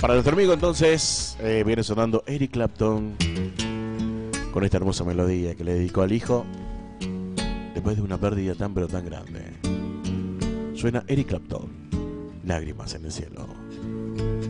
Para nuestro amigo entonces viene sonando Eric Clapton con esta hermosa melodía que le dedicó al hijo después de una pérdida tan pero tan grande. Suena Eric Clapton, Lágrimas en el cielo.